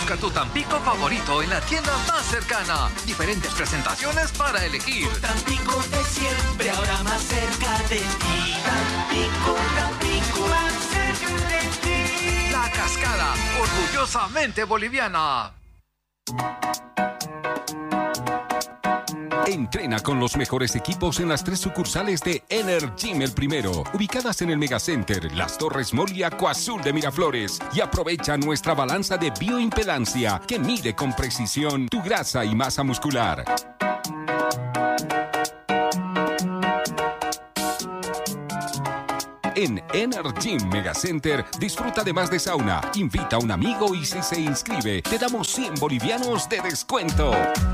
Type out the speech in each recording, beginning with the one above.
Busca tu Tampico favorito en la tienda más cercana. Diferentes presentaciones para elegir. Tu Tampico de siempre, ahora más cerca de ti. Tampico, Tampico, más cerca de ti. La Cascada, orgullosamente boliviana. Entrena con los mejores equipos en las 3 sucursales de Energym El Primero, ubicadas en el Megacenter, Las Torres Mall y Acuazul de Miraflores. Y aprovecha nuestra balanza de bioimpedancia que mide con precisión tu grasa y masa muscular. En Energym Megacenter disfruta además de sauna. Invita a un amigo y si se inscribe, te damos 100 bolivianos de descuento.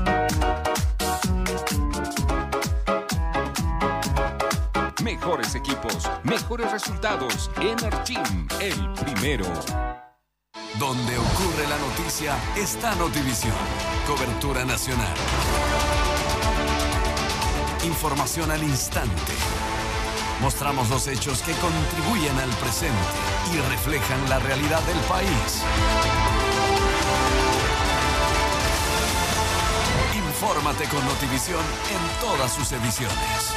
Mejores equipos, mejores resultados. Energym, El Primero. Donde ocurre la noticia está Notivisión. Cobertura nacional. Información al instante. Mostramos los hechos que contribuyen al presente y reflejan la realidad del país. Infórmate con Notivisión en todas sus ediciones.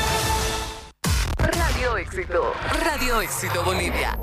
Radio Éxito. Radio Éxito Bolivia.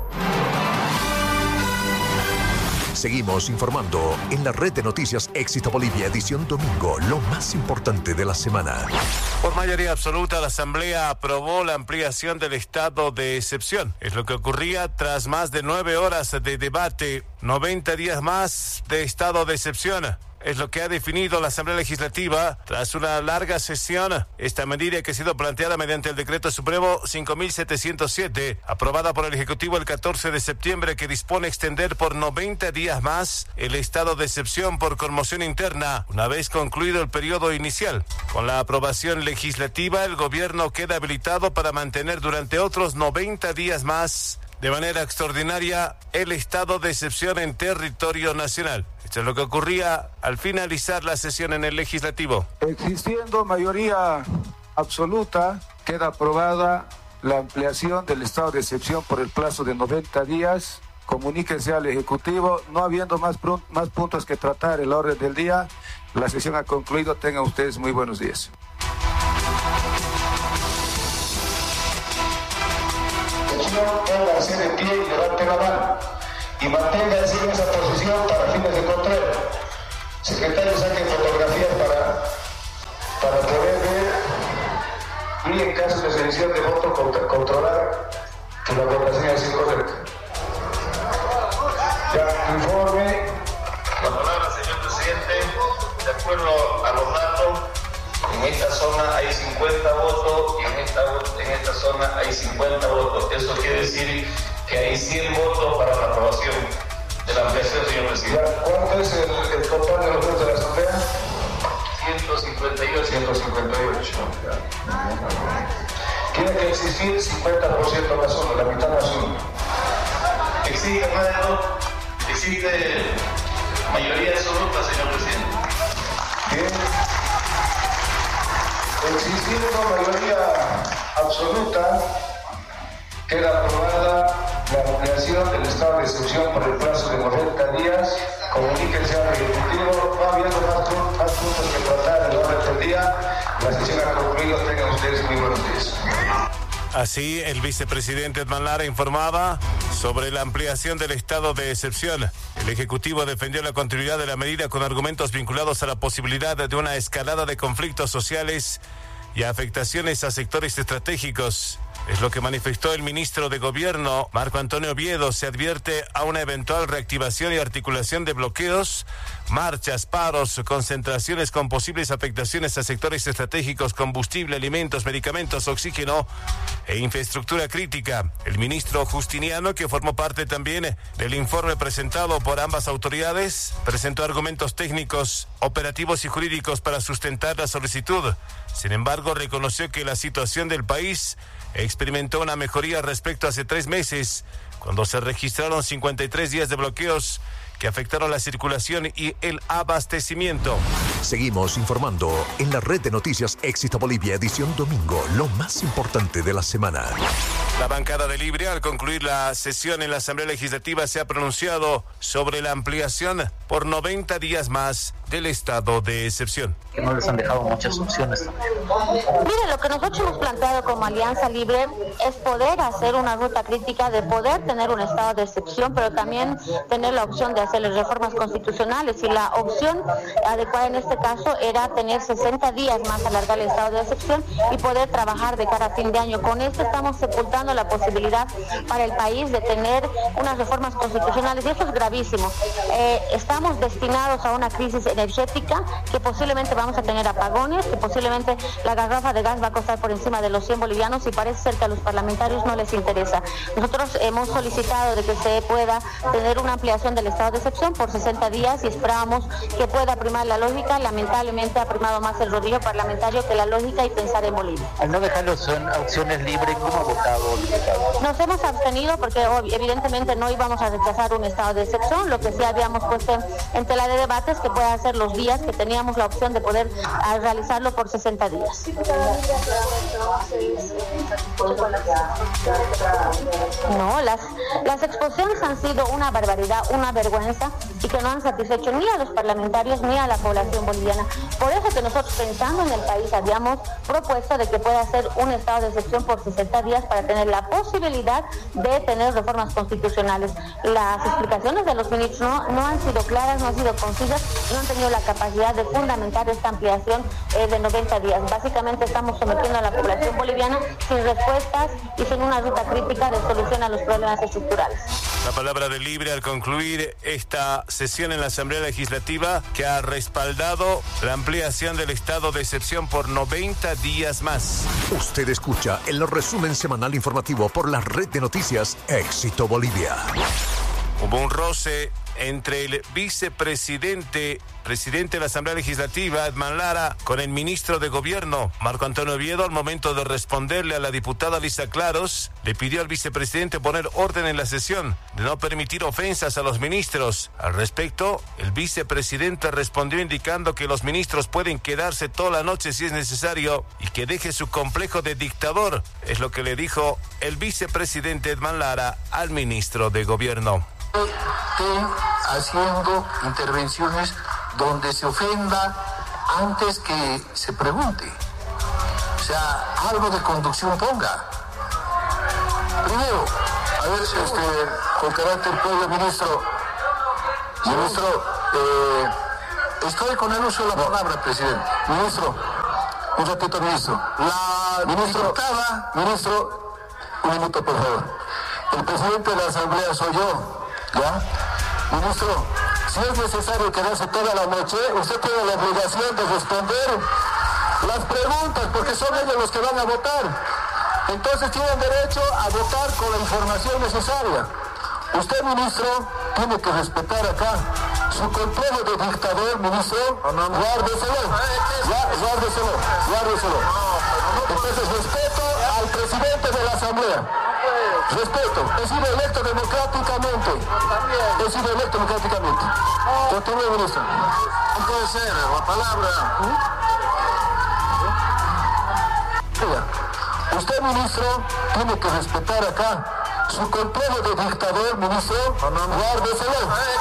Seguimos informando en la red de noticias Éxito Bolivia, edición domingo, lo más importante de la semana. Por mayoría absoluta, la Asamblea aprobó la ampliación del estado de excepción. Es lo que ocurría tras más de 9 horas de debate, 90 días más de estado de excepción. Es lo que ha definido la Asamblea Legislativa tras una larga sesión. Esta medida que ha sido planteada mediante el Decreto Supremo 5.707, aprobada por el Ejecutivo el 14 de septiembre, que dispone extender por 90 días más el estado de excepción por conmoción interna, una vez concluido el periodo inicial. Con la aprobación legislativa, el gobierno queda habilitado para mantener durante otros 90 días más, de manera extraordinaria, el estado de excepción en territorio nacional. Esto es lo que ocurría al finalizar la sesión en el Legislativo. Existiendo mayoría absoluta, queda aprobada la ampliación del estado de excepción por el plazo de 90 días. Comuníquense al Ejecutivo. No habiendo más puntos que tratar en la orden del día, la sesión ha concluido. Tengan ustedes muy buenos días. Pónganse de pie y levanten la mano y manténganse en esa posición para fines de control. Secretario, saquen fotografías para poder ver y en caso de selección de voto controlar que la votación es incorrecta. Ya, informe. La palabra, señor presidente. De acuerdo a los datos, en esta zona hay 50 votos y en esta zona hay 50 votos. Eso quiere decir que hay 100 votos para la aprobación de la ampliación, señor presidente. ¿Cuánto es el total de los votos de la Asamblea? 158. 158. Tiene que existir 50% más uno, la mitad más uno. Existe más de dos. Existe mayoría absoluta, señor presidente. Bien. Existiendo mayoría absoluta, queda aprobada la ampliación del estado de excepción por el plazo de 90 días. Comuníquense al Ejecutivo. No habiendo más puntos que tratar en el orden del día, la sesión ha concluido. Tengan ustedes muy buenos días. Así, el vicepresidente Edman Lara informaba sobre la ampliación del estado de excepción. El Ejecutivo defendió la continuidad de la medida con argumentos vinculados a la posibilidad de una escalada de conflictos sociales y afectaciones a sectores estratégicos. Es lo que manifestó el ministro de Gobierno, Marco Antonio Oviedo. Se advierte a una eventual reactivación y articulación de bloqueos, marchas, paros, concentraciones con posibles afectaciones a sectores estratégicos, combustible, alimentos, medicamentos, oxígeno e infraestructura crítica. El ministro Justiniano, que formó parte también del informe presentado por ambas autoridades, presentó argumentos técnicos, operativos y jurídicos para sustentar la solicitud. Sin embargo, reconoció que la situación del país experimentó una mejoría respecto a hace 3 meses, cuando se registraron 53 días de bloqueos que afectaron la circulación y el abastecimiento. Seguimos informando en la red de noticias Éxito Bolivia, edición domingo, lo más importante de la semana. La bancada de Libre, al concluir la sesión en la Asamblea Legislativa, se ha pronunciado sobre la ampliación por 90 días más del estado de excepción. Que no les han dejado muchas opciones también. Mire, lo que nosotros hemos planteado como Alianza Libre es poder hacer una ruta crítica de poder tener un estado de excepción, pero también tener la opción de hacer las reformas constitucionales, y la opción adecuada en este caso era tener 60 días más alargar el estado de excepción y poder trabajar de cara a fin de año. Con esto estamos sepultando la posibilidad para el país de tener unas reformas constitucionales, y eso es gravísimo. Estamos destinados a una crisis energética, que posiblemente vamos a tener apagones, que posiblemente la garrafa de gas va a costar por encima de los 100 bolivianos, y parece ser que a los parlamentarios no les interesa. Nosotros hemos solicitado de que se pueda tener una ampliación del estado de excepción por 60 días y esperábamos que pueda primar la lógica. Lamentablemente ha primado más el rodillo parlamentario que la lógica y pensar en Bolivia. Al no dejar las opciones libres, ¿cómo ha votado, diputado? Nos hemos abstenido porque evidentemente no íbamos a rechazar un estado de excepción. Lo que sí habíamos puesto en tela de debates que pueda ser los días que teníamos la opción de poder realizarlo por 60 días. No, las exposiciones han sido una barbaridad, una vergüenza, y que no han satisfecho ni a los parlamentarios ni a la población boliviana. Por eso que nosotros, pensando en el país, habíamos propuesto de que pueda ser un estado de excepción por 60 días para tener la posibilidad de tener reformas constitucionales. Las explicaciones de los ministros no han sido claras, no han sido concisas, no han tenido la capacidad de fundamentar esta ampliación de 90 días. Básicamente estamos sometiendo a la población boliviana sin respuestas y sin una ruta crítica de solución a los problemas estructurales. La palabra de Libre al concluir esta sesión en la Asamblea Legislativa, que ha respaldado la ampliación del estado de excepción por 90 días más. Usted escucha el resumen semanal informativo por la red de noticias Éxito Bolivia. Hubo un roce entre el presidente de la Asamblea Legislativa, Edman Lara, con el ministro de Gobierno, Marco Antonio Oviedo. Al momento de responderle a la diputada Lisa Claros, le pidió al vicepresidente poner orden en la sesión, de no permitir ofensas a los ministros. Al respecto, el vicepresidente respondió indicando que los ministros pueden quedarse toda la noche si es necesario y que deje su complejo de dictador. Es lo que le dijo el vicepresidente Edman Lara al ministro de Gobierno. Haciendo intervenciones donde se ofenda antes que se pregunte. O sea, algo de conducción ponga. Primero, a ver, con carácter pueblo, ministro, estoy con el uso de la palabra, presidente. Ministro, un ratito, ministro. La diputada, ministro, un minuto, por favor. El presidente de la Asamblea soy yo. ¿Ya? Ministro, si es necesario quedarse toda la noche, usted tiene la obligación de responder las preguntas, porque son ellos los que van a votar. Entonces tienen derecho a votar con la información necesaria. Usted, ministro, tiene que respetar acá su complejo de dictador, ministro. Guárdeselo. Entonces, respeto al presidente de la Asamblea. Respeto, he sido electo democráticamente. Continúe, ministro. No puede ser, la palabra. Usted, ministro, tiene que respetar acá su complejo de dictador, ministro. Guárdeselo.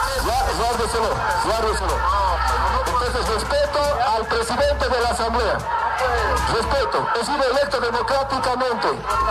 Entonces, respeto al presidente de la Asamblea. Respeto, he sido electo democráticamente.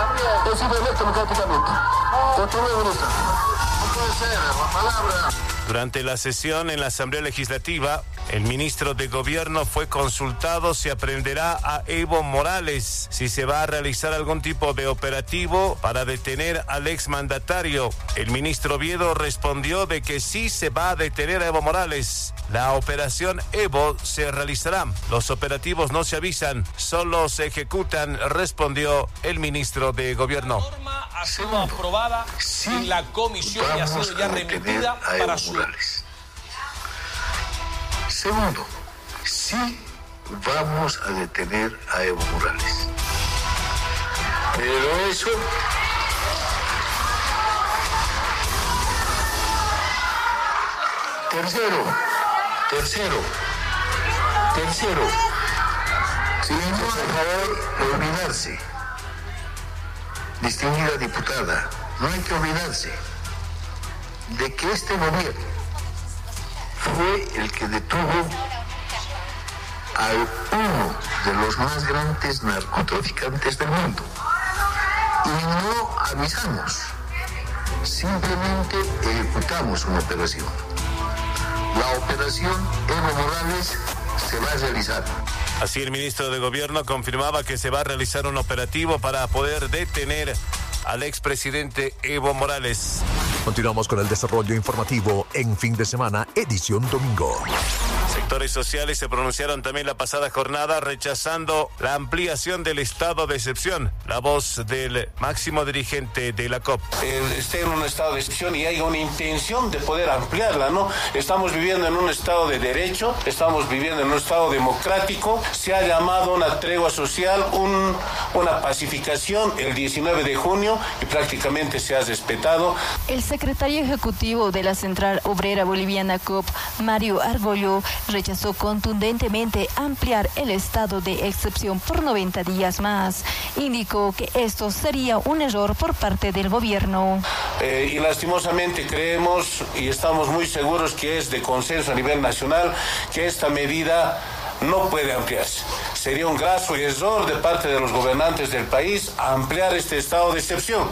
Continúe, ministro. No puede ser, la palabra. Durante la sesión en la Asamblea Legislativa, el ministro de Gobierno fue consultado si aprenderá a Evo Morales, si se va a realizar algún tipo de operativo para detener al exmandatario. El ministro Oviedo respondió de que sí se va a detener a Evo Morales. La operación Evo se realizará. Los operativos no se avisan, solo se ejecutan, respondió el ministro de Gobierno. La norma ha sido aprobada en la comisión y ha sido ya remitida para su... Segundo, sí vamos a detener a Evo Morales. Pero eso tercero, Tercero, silencio, por favor, de olvidarse. Distinguida diputada, no hay que olvidarse de que este gobierno fue el que detuvo a uno de los más grandes narcotraficantes del mundo. Y no avisamos, simplemente ejecutamos una operación. La operación Evo Morales se va a realizar. Así el ministro de Gobierno confirmaba que se va a realizar un operativo para poder detener al expresidente Evo Morales. Continuamos con el desarrollo informativo en Fin de Semana, edición domingo. Sectores sociales se pronunciaron también la pasada jornada rechazando la ampliación del estado de excepción. La voz del máximo dirigente de la COP. Esté en un estado de excepción y hay una intención de poder ampliarla, ¿no? Estamos viviendo en un estado de derecho, estamos viviendo en un estado democrático. Se ha llamado una tregua social, una pacificación el 19 de junio y prácticamente se ha respetado. El secretario ejecutivo de la Central Obrera Boliviana COP, Mario Argollo, rechazó contundentemente ampliar el estado de excepción por 90 días más. Indicó que esto sería un error por parte del gobierno. Y lastimosamente creemos y estamos muy seguros que es de consenso a nivel nacional que esta medida no puede ampliarse. Sería un graso error de parte de los gobernantes del país ampliar este estado de excepción.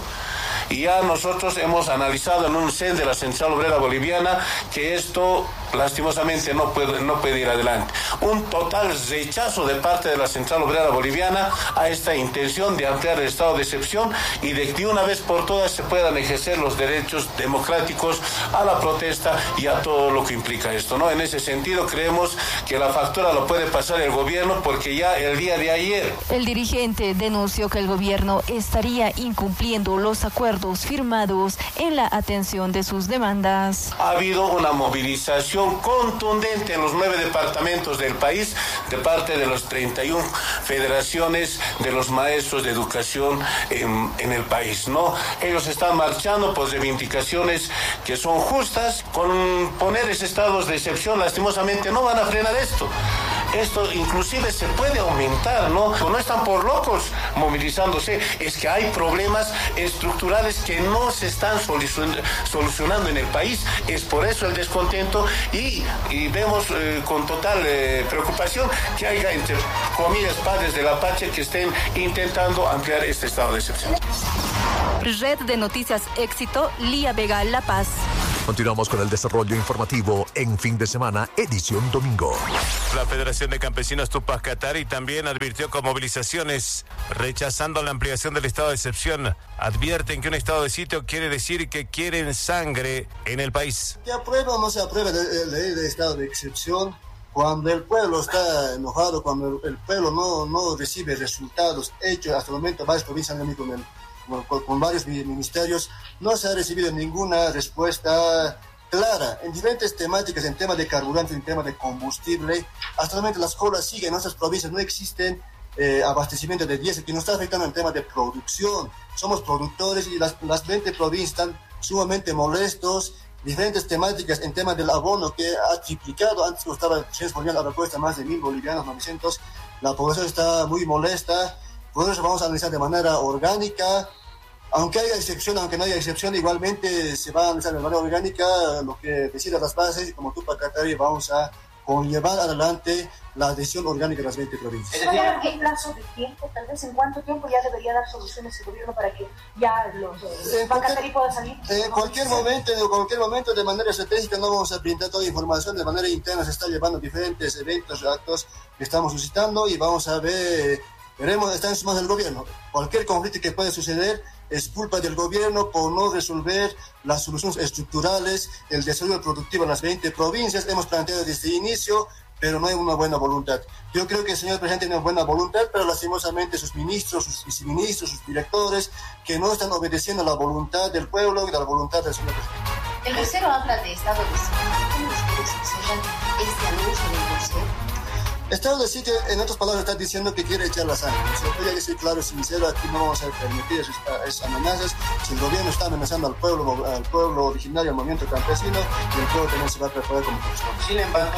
Y ya nosotros hemos analizado en un CEN de la Central Obrera Boliviana que esto lastimosamente no puede ir adelante. Un total rechazo de parte de la Central Obrera Boliviana a esta intención de ampliar el estado de excepción y de que una vez por todas se puedan ejercer los derechos democráticos a la protesta y a todo lo que implica esto, ¿no? En ese sentido creemos que la factura lo puede pasar el gobierno porque ya el día de ayer el dirigente denunció que el gobierno estaría incumpliendo los acuerdos firmados en la atención de sus demandas. Ha habido una movilización contundente en los 9 departamentos del país de parte de las 31 federaciones de los maestros de educación en el país, ¿no? Ellos están marchando por reivindicaciones que son justas. Con poner ese estado de excepción lastimosamente no van a frenar esto. Esto inclusive se puede aumentar, ¿no? No están por locos movilizándose, es que hay problemas estructurales que no se están solucionando en el país. Es por eso el descontento y vemos con total preocupación que haya, entre comillas, padres de la patria que estén intentando ampliar este estado de excepción. Red de Noticias Éxito, Lía Vega, La Paz. Continuamos con el desarrollo informativo en Fin de Semana, edición domingo. La Federación de Campesinos Tupac Katari también advirtió con movilizaciones rechazando la ampliación del estado de excepción. Advierten que un estado de sitio quiere decir que quieren sangre en el país. ¿Se aprueba o no se aprueba la ley de estado de excepción? Cuando el pueblo está enojado, cuando el pueblo no recibe resultados hechos, hasta el momento varias provincias han venido con varios ministerios, no se ha recibido ninguna respuesta clara en diferentes temáticas, en temas de carburantes, en temas de combustible. Hasta el momento las colas siguen, en nuestras provincias no existen abastecimiento de diésel, que nos está afectando en temas de producción. Somos productores y las 20 provincias están sumamente molestos. Diferentes temáticas en temas del abono que ha triplicado, antes costaba 300 bolivianos, ahora cuesta más de 1.000 bolivianos, 900. La población está muy molesta. Por eso vamos a analizar de manera orgánica. Aunque haya excepción, aunque no haya excepción, igualmente se va a analizar de manera orgánica lo que decida las bases y como Tupac Katari vamos a conllevar adelante la decisión orgánica de las 20 provincias. ¿Qué plazo de tiempo? Tal vez en cuánto tiempo ya debería dar soluciones el gobierno para que ya los Tupac Katari puedan salir. En cualquier momento, de manera estratégica, no vamos a brindar toda información. De manera interna se están llevando diferentes eventos, actos que estamos suscitando y vamos a ver, veremos, está en sus manos del gobierno. Cualquier conflicto que pueda suceder es culpa del gobierno por no resolver las soluciones estructurales, el desarrollo productivo en las 20 provincias. Hemos planteado desde el inicio, pero no hay una buena voluntad. Yo creo que el señor presidente tiene una buena voluntad, pero lastimosamente sus ministros, sus viceministros, sus directores, que no están obedeciendo a la voluntad del pueblo y a la voluntad del señor presidente. El vocero habla de estado de excepción. ¿Cómo ustedes observan este anuncio del vocero? Estado de sitio, en otras palabras, está diciendo que quiere echar la sangre. Yo hay que ser claro y sincero, aquí no vamos a permitir esas amenazas. Si el gobierno está amenazando al pueblo originario, al movimiento campesino, y el pueblo también se va a preparar como corresponde. Sin embargo,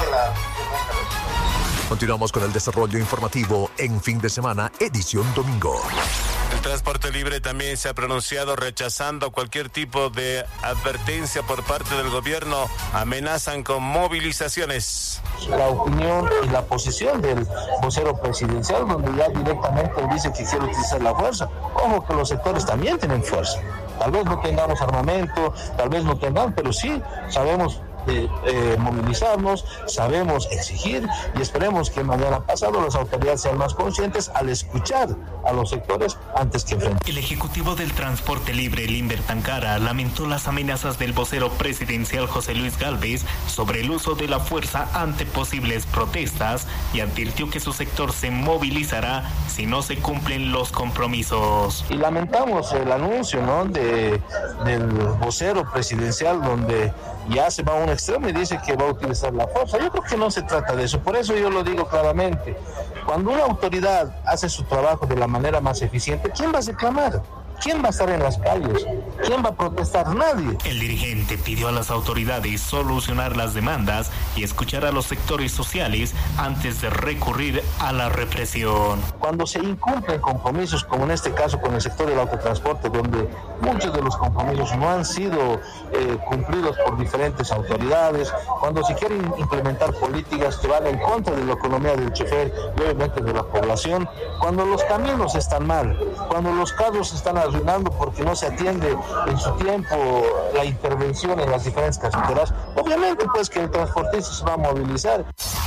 Continuamos con el desarrollo informativo en Fin de Semana, edición domingo. El Transporte Libre también se ha pronunciado rechazando cualquier tipo de advertencia por parte del gobierno. Amenazan con movilizaciones. La opinión y la posición del vocero presidencial, donde ya directamente él dice que quiere utilizar la fuerza. Ojo que los sectores también tienen fuerza. Tal vez no tengamos armamento, tal vez no tengamos, pero sí sabemos movilizarnos, sabemos exigir y esperemos que mañana pasado las autoridades sean más conscientes al escuchar a los sectores antes que enfrentar. El ejecutivo del Transporte Libre, Limber Tancara, lamentó las amenazas del vocero presidencial José Luis Gálvez sobre el uso de la fuerza ante posibles protestas y advirtió que su sector se movilizará si no se cumplen los compromisos. Y lamentamos el anuncio, ¿no?, del vocero presidencial, donde ya se va a un extremo y dice que va a utilizar la fuerza. Yo creo que no se trata de eso, por eso yo lo digo claramente. Cuando una autoridad hace su trabajo de la manera más eficiente, ¿quién va a reclamar? ¿Quién va a estar en las calles? ¿Quién va a protestar? Nadie. El dirigente pidió a las autoridades solucionar las demandas y escuchar a los sectores sociales antes de recurrir a la represión. Cuando se incumplen compromisos, como en este caso con el sector del autotransporte, donde muchos de los compromisos no han sido cumplidos por diferentes autoridades, cuando se quieren implementar políticas que van en contra de la economía del chofer y obviamente de la población, cuando los caminos están mal, cuando los carros están arruinando porque no se atiende en su tiempo la intervención en las diferentes carreteras, obviamente pues que el transportista se va a movilizar.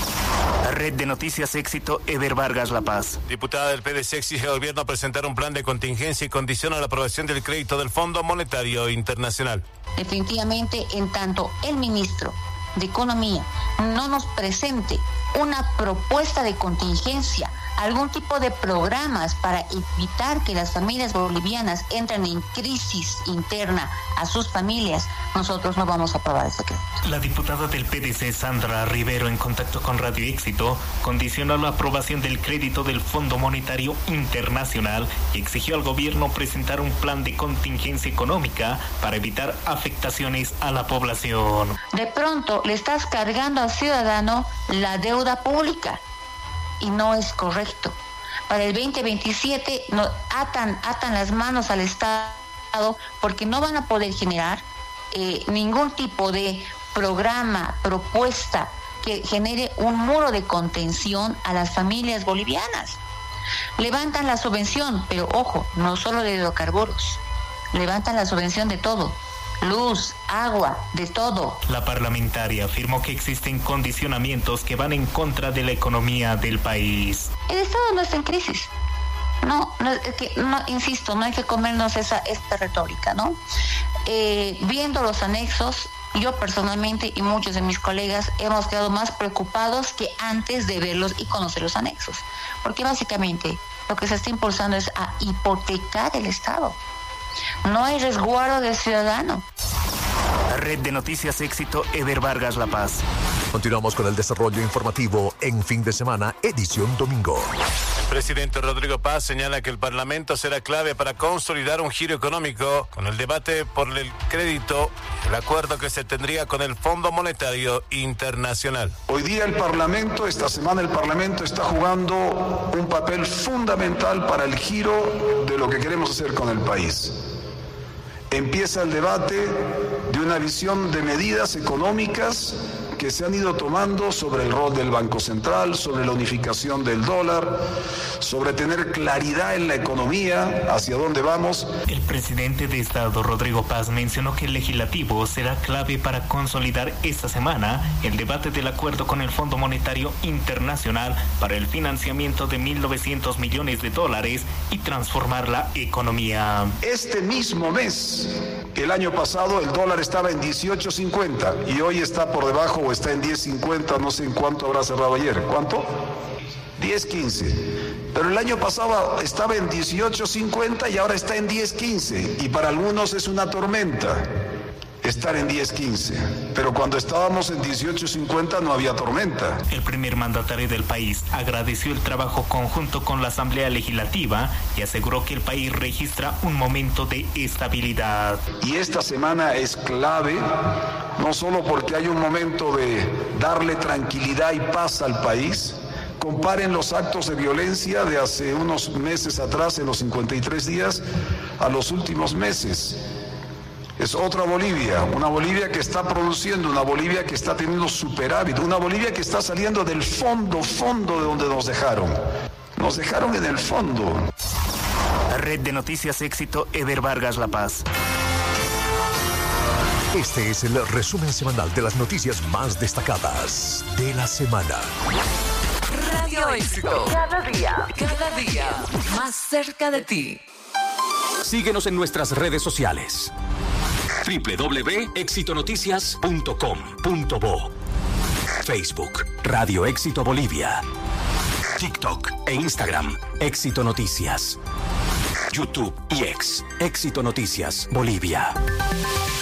Red de Noticias Éxito, Eber Vargas, La Paz. Diputada del PDC exige al gobierno presentar un plan de contingencia y condiciona la aprobación del crédito del Fondo Monetario Internacional. Definitivamente, en tanto el ministro de Economía no nos presente una propuesta de contingencia, algún tipo de programas para evitar que las familias bolivianas entren en crisis interna a sus familias, nosotros no vamos a aprobar ese crédito. La diputada del PDC, Sandra Rivero, en contacto con Radio Éxito, condicionó la aprobación del crédito del Fondo Monetario Internacional y exigió al gobierno presentar un plan de contingencia económica para evitar afectaciones a la población. De pronto le estás cargando al ciudadano la deuda pública y no es correcto. Para el 2027 atan las manos al Estado porque no van a poder generar ningún tipo de programa, propuesta que genere un muro de contención a las familias bolivianas. Levantan la subvención, pero ojo, no solo de hidrocarburos, levantan la subvención de todo. Luz, agua, de todo. La parlamentaria afirmó que existen condicionamientos que van en contra de la economía del país. El Estado no está en crisis. Insisto, no hay que comernos esta retórica, ¿no? Viendo los anexos, yo personalmente y muchos de mis colegas hemos quedado más preocupados que antes de verlos y conocer los anexos. Porque básicamente lo que se está impulsando es a hipotecar el Estado. No hay resguardo del ciudadano. Red de Noticias Éxito, Eber Vargas, La Paz. Continuamos con el desarrollo informativo en Fin de Semana, edición domingo. El presidente Rodrigo Paz señala que el Parlamento será clave para consolidar un giro económico con el debate por el crédito, el acuerdo que se tendría con el Fondo Monetario Internacional. Hoy día esta semana el Parlamento está jugando un papel fundamental para el giro de lo que queremos hacer con el país. Empieza el debate de una visión de medidas económicas que se han ido tomando sobre el rol del Banco Central, sobre la unificación del dólar, sobre tener claridad en la economía, hacia dónde vamos. El presidente de Estado, Rodrigo Paz, mencionó que el legislativo será clave para consolidar esta semana el debate del acuerdo con el Fondo Monetario Internacional para el financiamiento de $1.900 millones y transformar la economía. Este mismo mes, el año pasado, el dólar estaba en 18.50 y hoy está por debajo o está en 10.50, no sé en cuánto habrá cerrado ayer. ¿Cuánto? 10.15. Pero el año pasado estaba en 18.50 y ahora está en 10.15. Y para algunos es una tormenta. estar en 10.15, pero cuando estábamos en 18.50 no había tormenta. El primer mandatario del país agradeció el trabajo conjunto con la Asamblea Legislativa y aseguró que el país registra un momento de estabilidad. Y esta semana es clave, no solo porque hay un momento de darle tranquilidad y paz al país. Comparen los actos de violencia de hace unos meses atrás, en los 53 días, a los últimos meses. Es otra Bolivia, una Bolivia que está produciendo, una Bolivia que está teniendo superávit, una Bolivia que está saliendo del fondo de donde nos dejaron. Nos dejaron en el fondo. Red de Noticias Éxito, Eder Vargas, La Paz. Este es el resumen semanal de las noticias más destacadas de la semana. Radio Éxito. Cada día, más cerca de ti. Síguenos en nuestras redes sociales. www.exitonoticias.com.bo. Facebook, Radio Éxito Bolivia. TikTok e Instagram, Éxito Noticias. YouTube y X, Éxito Noticias Bolivia.